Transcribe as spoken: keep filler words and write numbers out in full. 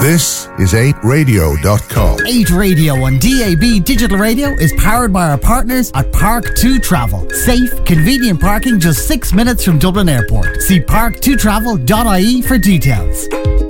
This is eight radio dot com. eight Radio on D A B Digital Radio is powered by our partners at Park two Travel. Safe, convenient parking just six minutes from Dublin Airport. See park two travel dot I E for details.